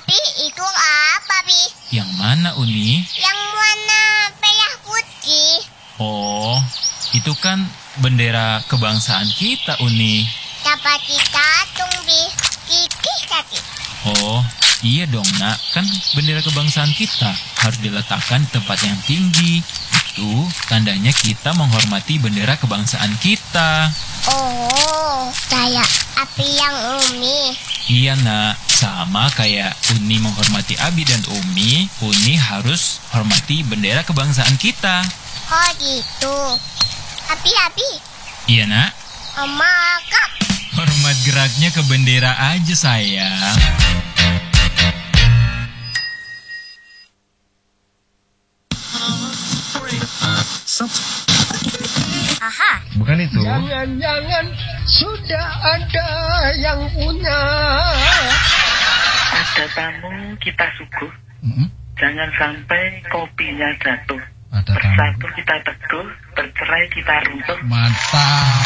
Tapi itu apa, Bi? Yang mana, Uni? Yang warna merah putih. Oh, itu kan bendera kebangsaan kita, Uni. Dapat ditatung, Bi. Kikih tadi. Oh, iya dong, Nak. Kan bendera kebangsaan kita harus diletakkan di tempat yang tinggi. Itu tandanya kita menghormati bendera kebangsaan kita. Oh, kayak api yang Umi. Iya, Nak. Sama kayak Uni menghormati Abi dan Umi, Uni harus hormati bendera kebangsaan kita. Oh gitu. Abi. Iya, Nak. Oma kak. Hormat geraknya ke bendera aja, sayang. Aha. Bukan itu. Jangan-jangan sudah ada yang punya. Ada tamu kita suguh. Jangan sampai kopinya jatuh. Ada Bersatu tamu. kita teguh, bercerai kita runtuh. Mantap.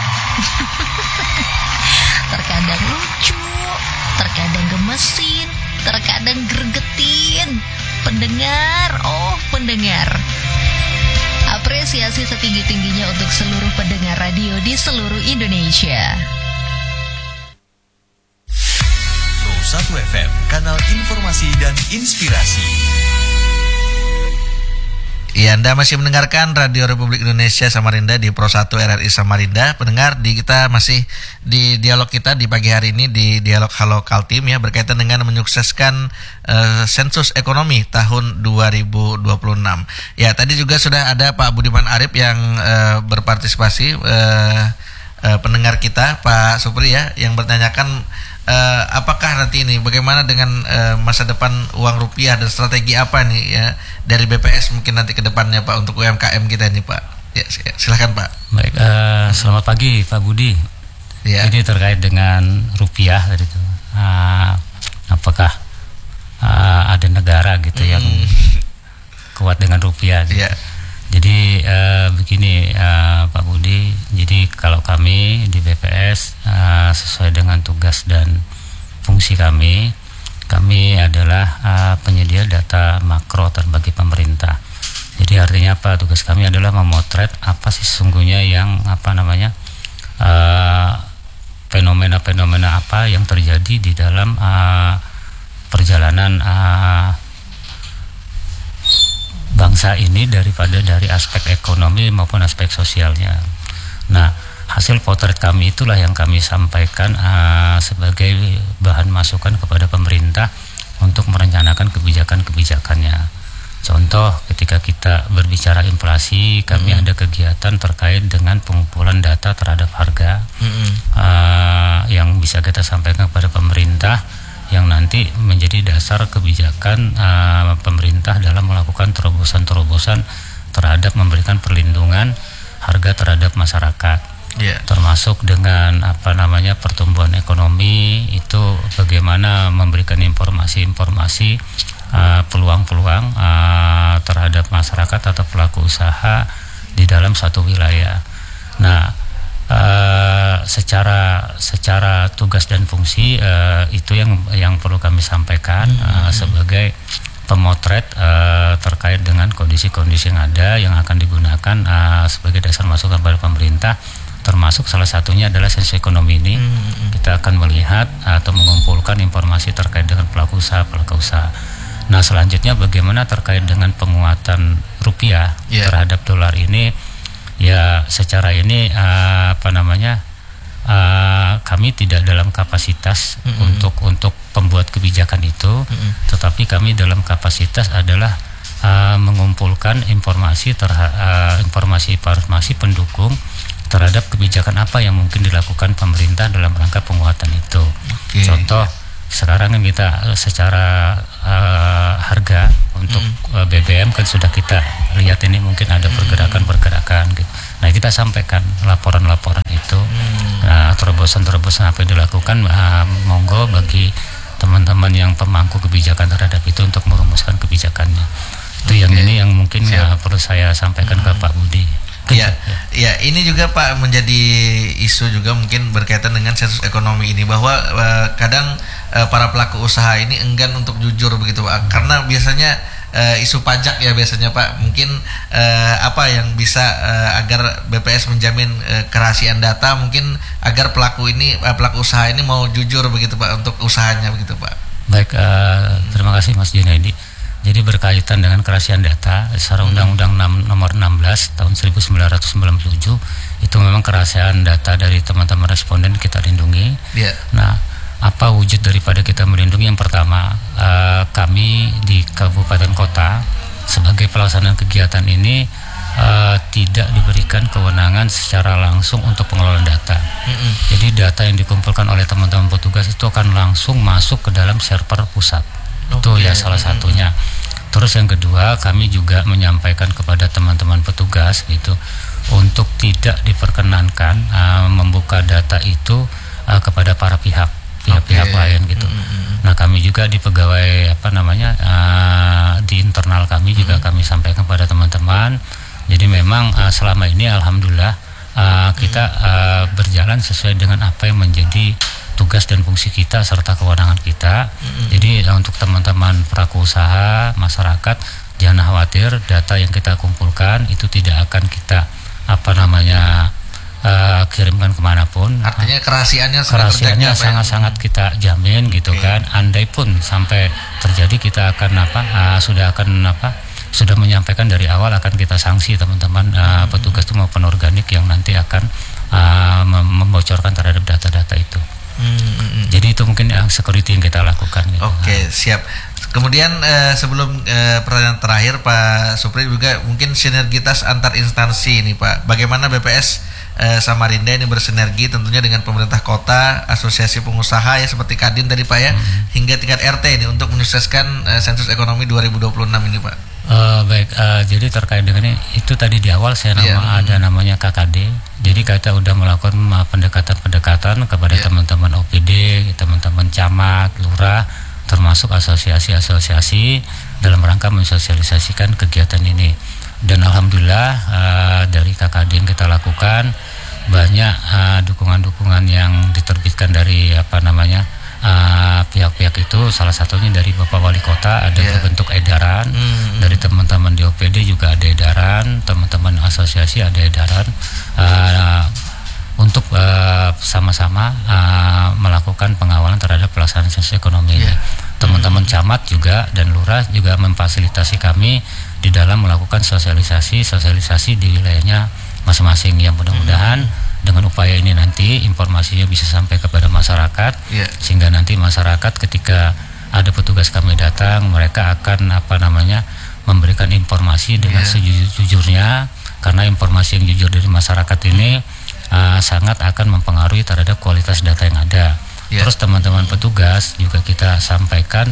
Terkadang lucu, terkadang gemesin, terkadang gregetin. Pendengar. Apresiasi setinggi-tingginya untuk seluruh pendengar radio di seluruh Indonesia. Pro 1 FM, kanal informasi dan inspirasi. Ya, Anda masih mendengarkan Radio Republik Indonesia Samarinda di Pro 1 RRI Samarinda. Pendengar, kita masih di dialog kita di pagi hari ini di dialog Halo Kaltim ya, berkaitan dengan menyukseskan sensus ekonomi tahun 2026. Ya, tadi juga sudah ada Pak Budiman Arif yang berpartisipasi, pendengar kita Pak Supri ya, yang bertanyakan apakah nanti ini bagaimana dengan masa depan uang rupiah dan strategi apa nih ya dari BPS mungkin nanti ke depannya Pak untuk UMKM kita ini Pak. Ya, silakan Pak. Baik, selamat pagi Pak Budi. Ya. Ini terkait dengan rupiah tadi itu. Apakah ada negara gitu yang kuat dengan rupiah gitu. Ya. Jadi begini Pak Budi, jadi kalau kami di BPS sesuai dengan tugas dan fungsi kami adalah penyedia data makro bagi pemerintah. Jadi artinya apa? Tugas kami adalah memotret apa sih sesungguhnya yang fenomena-fenomena apa yang terjadi di dalam perjalanan bangsa ini dari aspek ekonomi maupun aspek sosialnya. Nah, hasil potret kami itulah yang kami sampaikan sebagai bahan masukan kepada pemerintah untuk merencanakan kebijakan-kebijakannya. Contoh, ketika kita berbicara inflasi, kami ada kegiatan terkait dengan pengumpulan data terhadap harga yang bisa kita sampaikan kepada pemerintah, yang nanti menjadi dasar kebijakan pemerintah dalam melakukan terobosan-terobosan terhadap memberikan perlindungan harga terhadap masyarakat. Yeah. Termasuk dengan pertumbuhan ekonomi itu bagaimana memberikan informasi-informasi peluang-peluang terhadap masyarakat atau pelaku usaha di dalam satu wilayah. Nah, secara tugas dan fungsi itu yang perlu kami sampaikan sebagai pemotret terkait dengan kondisi-kondisi yang ada yang akan digunakan sebagai dasar masukan pada pemerintah, termasuk salah satunya adalah sensus ekonomi ini. Kita akan melihat atau mengumpulkan informasi terkait dengan pelaku usaha. Nah, selanjutnya bagaimana terkait dengan penguatan rupiah terhadap dolar ini. Ya, secara ini kami tidak dalam kapasitas untuk pembuat kebijakan itu, tetapi kami dalam kapasitas adalah mengumpulkan informasi pendukung terhadap kebijakan apa yang mungkin dilakukan pemerintah dalam rangka penguatan itu. Contoh, sekarang kan kita secara harga untuk BBM kan sudah kita lihat ini mungkin ada pergerakan gitu. Nah, kita sampaikan laporan-laporan itu, terobosan-terobosan apa yang dilakukan, monggo bagi teman-teman yang pemangku kebijakan terhadap itu untuk merumuskan kebijakannya. Itu yang ini yang mungkin perlu saya sampaikan ke Pak Budi. Ya, ini juga Pak menjadi isu juga mungkin berkaitan dengan sensus ekonomi ini, bahwa kadang para pelaku usaha ini enggan untuk jujur begitu Pak, karena biasanya isu pajak ya biasanya Pak. Mungkin apa yang bisa agar BPS menjamin kerahasiaan data, mungkin agar pelaku usaha ini mau jujur begitu Pak untuk usahanya begitu Pak. Baik, terima kasih Mas Junaidi. Jadi berkaitan dengan kerahasiaan data secara Undang-Undang Nomor 16 tahun 1997 itu memang kerahasiaan data dari teman-teman responden kita lindungi. Yeah. Nah, apa wujud daripada kita melindungi? Yang pertama, kami di kabupaten kota sebagai pelaksanaan kegiatan ini tidak diberikan kewenangan secara langsung untuk pengelolaan data. Jadi data yang dikumpulkan oleh teman-teman petugas itu akan langsung masuk ke dalam server pusat. Itu ya salah satunya. Terus yang kedua, kami juga menyampaikan kepada teman-teman petugas gitu untuk tidak diperkenankan membuka data itu kepada para pihak lain gitu. Nah, kami juga di pegawai di internal kami juga kami sampaikan kepada teman-teman. Jadi memang selama ini alhamdulillah kita berjalan sesuai dengan apa yang menjadi tugas dan fungsi kita serta kewenangan kita. Jadi untuk teman-teman pelaku usaha, masyarakat, jangan khawatir, data yang kita kumpulkan itu tidak akan kita kirimkan kemanapun. Artinya kerahasiaannya sangat-sangat kita jamin gitu kan. Andai pun sampai terjadi, kita akan sudah menyampaikan dari awal akan kita sanksi teman-teman petugas itu maupun organik yang nanti akan membocorkan terhadap data-data itu. Jadi itu mungkin security yang kita lakukan gitu. Oke, siap. Kemudian sebelum pertanyaan terakhir Pak Supri, juga mungkin sinergitas antar instansi ini Pak. Bagaimana BPS Samarinda ini bersinergi tentunya dengan pemerintah kota, asosiasi pengusaha ya seperti Kadin tadi Pak ya, hingga tingkat RT ini untuk menyukseskan sensus ekonomi 2026 ini Pak. Baik, jadi terkait dengan itu tadi di awal saya ada namanya KKD. Jadi kita udah melakukan pendekatan kepada teman-teman OPD, teman-teman camat, lurah, termasuk asosiasi-asosiasi dalam rangka mensosialisasikan kegiatan ini. Dan alhamdulillah dari KKD yang kita lakukan banyak dukungan-dukungan yang diterbitkan dari pihak-pihak itu. Salah satunya dari Bapak Wali Kota ada berbentuk edaran, dari teman-teman di OPD juga ada edaran, teman-teman asosiasi ada edaran untuk sama-sama melakukan pengawalan terhadap pelaksanaan sensus ekonomi. Teman-teman camat juga dan lurah juga memfasilitasi kami di dalam melakukan sosialisasi di wilayahnya masing-masing. Yang mudah-mudahan dengan upaya ini nanti informasinya bisa sampai kepada masyarakat, sehingga nanti masyarakat ketika ada petugas kami datang, mereka akan memberikan informasi dengan sejujurnya, karena informasi yang jujur dari masyarakat ini sangat akan mempengaruhi terhadap kualitas data yang ada. Terus teman-teman petugas juga kita sampaikan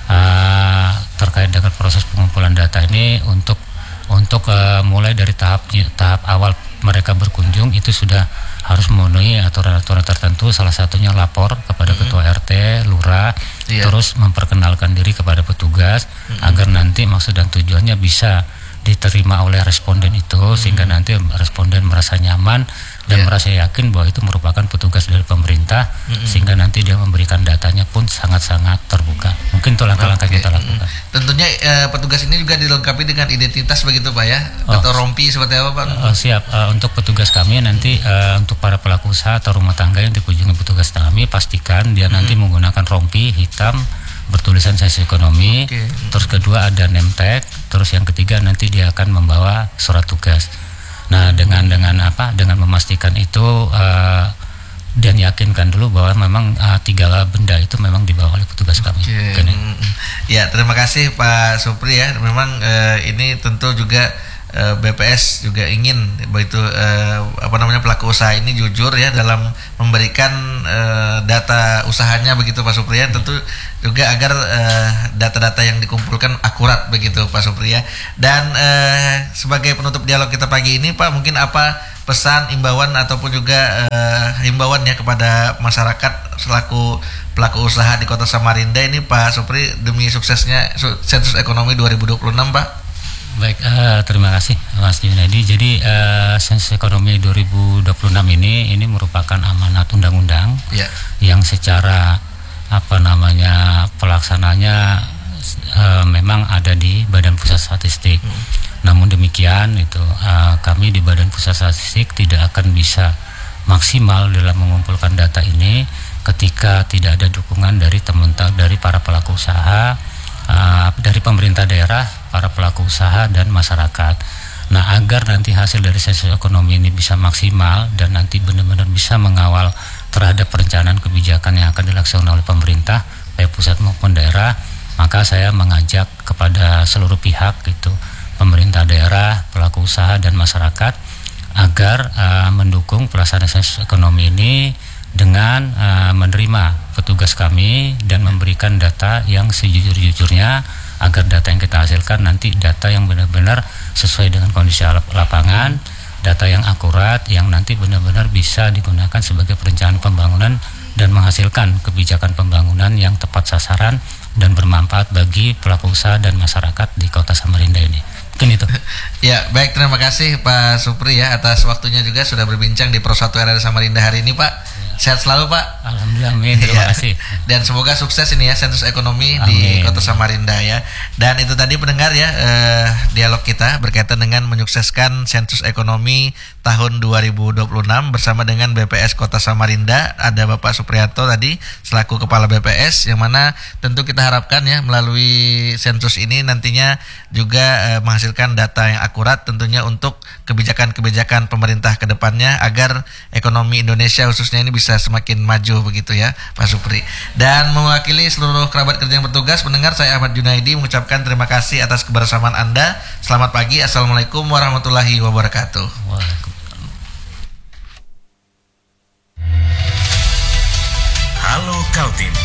terkait dengan proses pengumpulan data ini untuk mulai dari tahap awal mereka berkunjung itu sudah harus memenuhi aturan-aturan tertentu, salah satunya lapor kepada ketua RT, lurah, terus memperkenalkan diri kepada petugas agar nanti maksud dan tujuannya bisa diterima oleh responden itu, sehingga nanti responden merasa nyaman dan merasa yakin bahwa itu merupakan petugas dari pemerintah, sehingga nanti dia memberikan datanya pun sangat-sangat terbuka. Mungkin itu langkah-langkah kita lakukan. Tentunya petugas ini juga dilengkapi dengan identitas begitu Pak ya, atau rompi seperti apa Pak? Siap. Untuk petugas kami nanti untuk para pelaku usaha atau rumah tangga yang dikunjungi petugas kami, pastikan dia nanti menggunakan rompi hitam bertulisan sensus ekonomi. Terus kedua ada name tag. Terus yang ketiga nanti dia akan membawa surat tugas. Nah, dengan memastikan itu dan yakinkan dulu bahwa memang 3 benda itu memang dibawa oleh petugas kami. Ya, terima kasih Pak Supri ya. Memang ini tentu juga BPS juga ingin begitu pelaku usaha ini jujur ya dalam memberikan data usahanya begitu Pak Supri ya. Tentu juga agar data-data yang dikumpulkan akurat begitu Pak Supri ya. Dan sebagai penutup dialog kita pagi ini Pak, mungkin apa pesan, imbauan ataupun juga himbauan ya kepada masyarakat selaku pelaku usaha di Kota Samarinda ini Pak Supri demi suksesnya sensus ekonomi 2026 Pak? Baik, terima kasih Mas Junaidi. Jadi sensus ekonomi 2026 ini merupakan amanat undang-undang yang secara pelaksananya memang ada di Badan Pusat Statistik. Namun demikian kami di Badan Pusat Statistik tidak akan bisa maksimal dalam mengumpulkan data ini ketika tidak ada dukungan dari para pelaku usaha, dari pemerintah daerah, para pelaku usaha dan masyarakat. Nah, agar nanti hasil dari sensus ekonomi ini bisa maksimal dan nanti benar-benar bisa mengawal terhadap perencanaan kebijakan yang akan dilaksanakan oleh pemerintah, baik pusat maupun daerah, maka saya mengajak kepada seluruh pihak pemerintah daerah, pelaku usaha dan masyarakat agar mendukung pelaksanaan sensus ekonomi ini dengan menerima petugas kami dan memberikan data yang sejujur-jujurnya, agar data yang kita hasilkan nanti data yang benar-benar sesuai dengan kondisi lapangan, data yang akurat, yang nanti benar-benar bisa digunakan sebagai perencanaan pembangunan dan menghasilkan kebijakan pembangunan yang tepat sasaran dan bermanfaat bagi pelaku usaha dan masyarakat di Kota Samarinda ini. Mungkin itu. Ya, baik, terima kasih Pak Supri ya atas waktunya juga sudah berbincang di Pro 1 RRI Samarinda hari ini, Pak. Sehat selalu, Pak. Alhamdulillah, amin. Terima kasih. Dan semoga sukses ini ya sensus ekonomi Amin. Di Kota Samarinda ya. Dan itu tadi pendengar ya dialog kita berkaitan dengan menyukseskan sensus ekonomi tahun 2026 bersama dengan BPS Kota Samarinda. Ada Bapak Supriyanto tadi selaku Kepala BPS, yang mana tentu kita harapkan ya melalui sensus ini nantinya juga menghasilkan data yang akurat tentunya untuk kebijakan-kebijakan pemerintah ke depannya agar ekonomi Indonesia khususnya ini bisa semakin maju begitu ya Pak Supri. Dan mewakili seluruh kerabat kerja yang bertugas, pendengar, saya Ahmad Junaidi mengucapkan terima kasih atas kebersamaan Anda. Selamat pagi. Assalamualaikum warahmatullahi wabarakatuh. Halo Kaltim.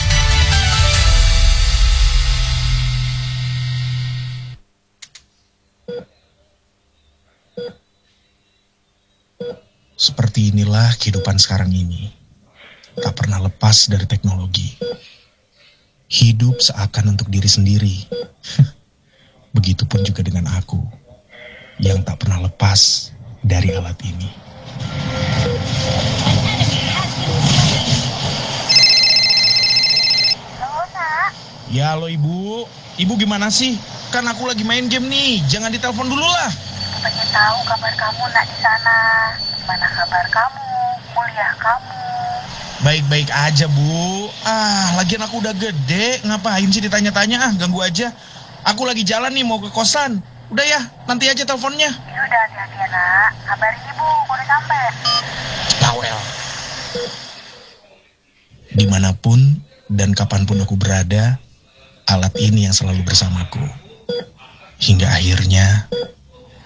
Seperti inilah kehidupan sekarang ini. Tak pernah lepas dari teknologi. Hidup seakan untuk diri sendiri. Begitupun juga dengan aku, yang tak pernah lepas dari alat ini. Halo, Nak. Ya, halo Ibu. Ibu gimana sih? Kan aku lagi main game nih. Jangan ditelepon dulu lah. Pengen tahu kabar kamu, Nak, di sana. Gimana kabar kamu? Kuliah kamu? Baik-baik aja, Bu. Lagian aku udah gede. Ngapain sih ditanya-tanya? Ganggu aja. Aku lagi jalan nih mau ke kosan. Udah ya, nanti aja teleponnya. Ya udah, hati-hati ya, Nak. Kabarin Ibu, udah sampai. Bawel. Dimanapun dan kapanpun aku berada, alat ini yang selalu bersamaku. Hingga akhirnya